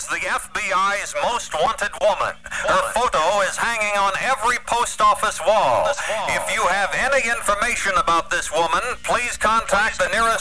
is the FBI's most wanted woman. Her photo is hanging on every post office wall. If you have any information about this woman, please contact the nearest